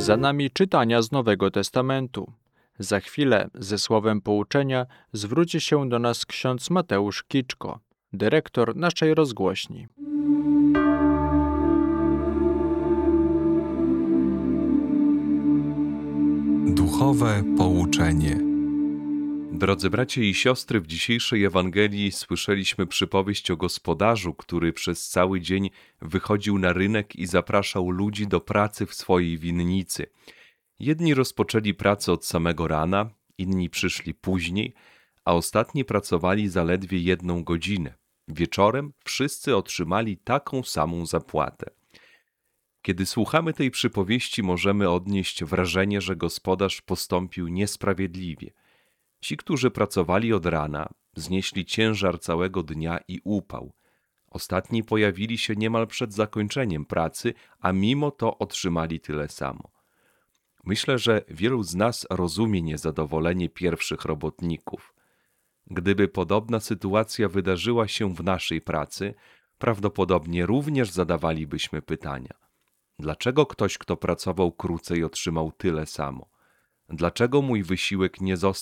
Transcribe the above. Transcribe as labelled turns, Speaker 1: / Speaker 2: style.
Speaker 1: Za nami czytania z Nowego Testamentu. Za chwilę ze słowem pouczenia zwróci się do nas ksiądz Mateusz Kiczko, dyrektor naszej rozgłośni.
Speaker 2: Duchowe pouczenie.
Speaker 3: Drodzy bracia i siostry, w dzisiejszej Ewangelii słyszeliśmy przypowieść o gospodarzu, który przez cały dzień wychodził na rynek i zapraszał ludzi do pracy w swojej winnicy. Jedni rozpoczęli pracę od samego rana, inni przyszli później, a ostatni pracowali zaledwie 1 godzinę. Wieczorem wszyscy otrzymali taką samą zapłatę. Kiedy słuchamy tej przypowieści, możemy odnieść wrażenie, że gospodarz postąpił niesprawiedliwie. Ci, którzy pracowali od rana, znieśli ciężar całego dnia i upał. Ostatni pojawili się niemal przed zakończeniem pracy, a mimo to otrzymali tyle samo. Myślę, że wielu z nas rozumie niezadowolenie pierwszych robotników. Gdyby podobna sytuacja wydarzyła się w naszej pracy, prawdopodobnie również zadawalibyśmy pytania. Dlaczego ktoś, kto pracował krócej, otrzymał tyle samo? Dlaczego mój wysiłek nie został